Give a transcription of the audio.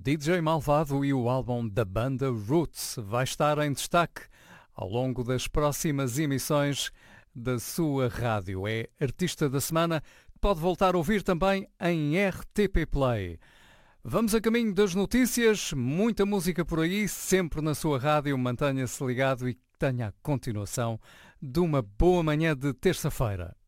DJ Malvado e o álbum da banda Roots vai estar em destaque ao longo das próximas emissões da sua rádio. É artista da semana que pode voltar a ouvir também em RTP Play. Vamos a caminho das notícias, muita música por aí, sempre na sua rádio. Mantenha-se ligado e tenha a continuação de uma boa manhã de terça-feira.